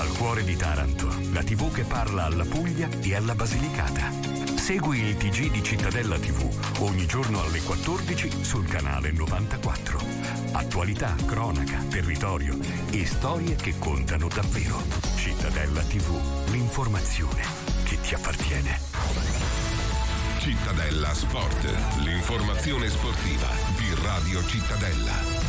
Dal cuore di Taranto, la TV che parla alla Puglia e alla Basilicata. Segui il TG di Cittadella TV ogni giorno alle 14 sul canale 94. Attualità, cronaca, territorio e storie che contano davvero. Cittadella TV, l'informazione che ti appartiene. Cittadella Sport, l'informazione sportiva di Radio Cittadella.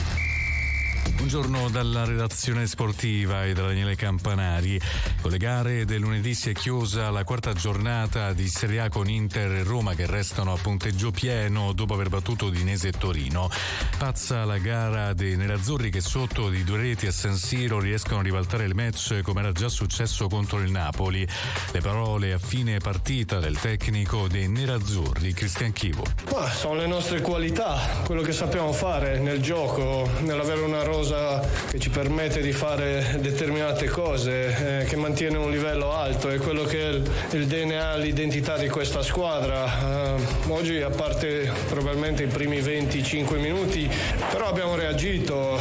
Buongiorno dalla redazione sportiva e da Daniele Campanari. Con le gare del lunedì si è chiusa la quarta giornata di Serie A con Inter e Roma che restano a punteggio pieno dopo aver battuto Udinese e Torino. Pazza la gara dei nerazzurri che sotto di 2 reti a San Siro riescono a ribaltare il match come era già successo contro il Napoli. Le parole a fine partita del tecnico dei nerazzurri, Cristian Chivo. Sono le nostre qualità, quello che sappiamo fare nel gioco, nell'avere una rosa che ci permette di fare determinate cose, che mantiene un livello alto, è quello che è il DNA, l'identità di questa squadra. Oggi, a parte probabilmente i primi 25 minuti, però abbiamo reagito,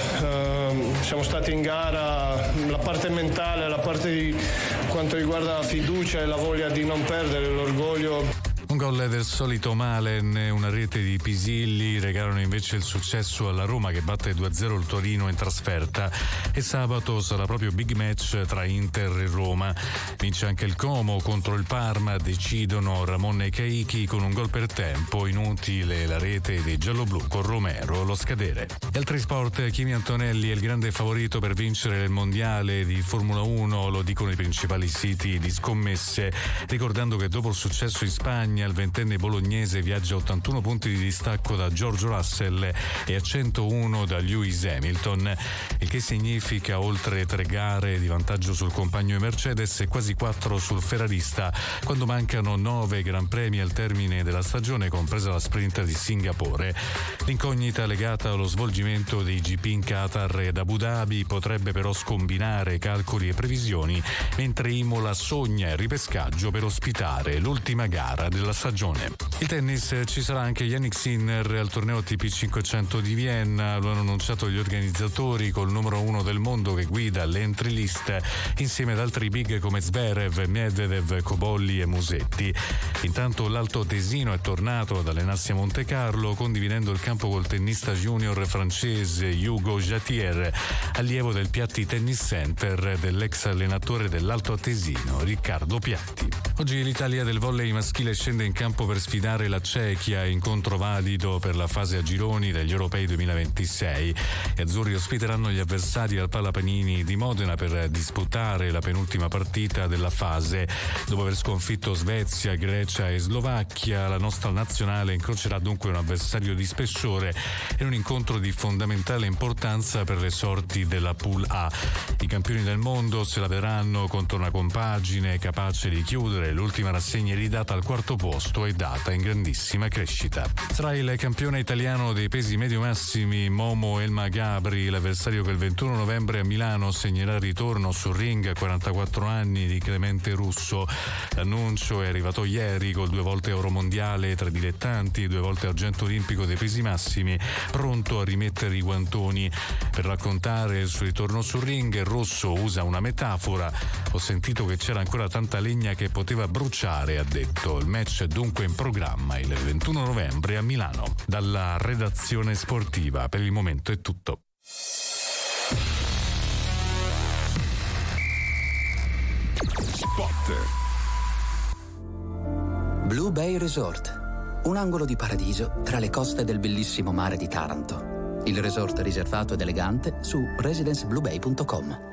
siamo stati in gara, la parte mentale, la parte di quanto riguarda la fiducia e la voglia di non perdere, l'orgoglio. Un gol del solito Malen e una rete di Pisilli regalano invece il successo alla Roma che batte 2-0 il Torino in trasferta, e sabato sarà proprio big match tra Inter e Roma. Vince anche il Como contro il Parma, decidono Ramon e Caichi con un gol per tempo, inutile la rete dei gialloblu con Romero allo scadere. E altri sport, Kimi Antonelli è il grande favorito per vincere il mondiale di Formula 1, lo dicono i principali siti di scommesse, ricordando che dopo il successo in Spagna il ventenne bolognese viaggia a 81 punti di distacco da George Russell e a 101 da Lewis Hamilton, il che significa oltre 3 gare di vantaggio sul compagno di Mercedes e quasi 4 sul ferrarista, quando mancano 9 Gran Premi al termine della stagione, compresa la sprint di Singapore. L'incognita legata allo svolgimento dei GP in Qatar ed Abu Dhabi potrebbe però scombinare calcoli e previsioni, mentre Imola sogna il ripescaggio per ospitare l'ultima gara della stagione. Il tennis, ci sarà anche Jannik Sinner al torneo ATP 500 di Vienna, lo hanno annunciato gli organizzatori, col numero 1 del mondo che guida l'entry list insieme ad altri big come Zverev, Medvedev, Cobolli e Musetti. Intanto l'Alto Tesino è tornato ad allenarsi a Monte Carlo, condividendo il campo col tennista junior francese Hugo Jatier, allievo del Piatti Tennis Center dell'ex allenatore dell'Alto Tesino Riccardo Piatti. Oggi l'Italia del volley maschile scende in campo per sfidare la Cechia, incontro valido per la fase a gironi degli Europei 2026. Gli azzurri ospiteranno gli avversari al Palapanini di Modena per disputare la penultima partita della fase. Dopo aver sconfitto Svezia, Grecia e Slovacchia, la nostra nazionale incrocerà dunque un avversario di spessore in un incontro di fondamentale importanza per le sorti della Pool A. I campioni del mondo se la vedranno contro una compagine capace di chiudere l'ultima rassegna ridata al quarto posto e data in grandissima crescita. Sarà il campione italiano dei pesi medio-massimi Momo Elma Gabri l'avversario che il 21 novembre a Milano segnerà il ritorno sul ring a 44 anni di Clemente Russo. L'annuncio è arrivato ieri col 2 volte Euromondiale tra dilettanti, 2 volte argento olimpico dei pesi massimi, pronto a rimettere i guantoni. Per raccontare il suo ritorno sul ring, Russo usa una metafora: ho sentito che c'era ancora tanta legna che poteva bruciare, ha detto. Il match è dunque in programma il 21 novembre a Milano. Dalla redazione sportiva per il momento è tutto. Spot. Blue Bay Resort, un angolo di paradiso tra le coste del bellissimo mare di Taranto. Il resort riservato ed elegante su residencebluebay.com.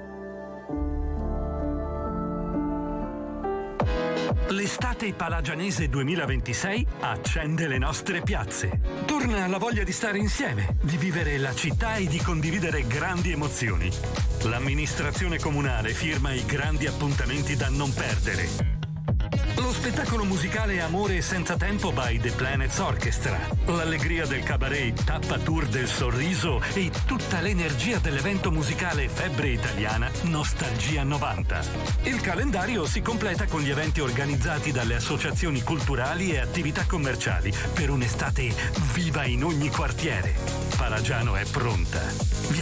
L'estate palagianese 2026 accende le nostre piazze. Torna la voglia di stare insieme, di vivere la città e di condividere grandi emozioni. L'amministrazione comunale firma i grandi appuntamenti da non perdere. Lo spettacolo musicale Amore senza tempo by The Planets Orchestra, l'allegria del cabaret Tappa Tour del Sorriso e tutta l'energia dell'evento musicale Febbre Italiana Nostalgia 90. Il calendario si completa con gli eventi organizzati dalle associazioni culturali e attività commerciali per un'estate viva in ogni quartiere. Palagiano è pronta.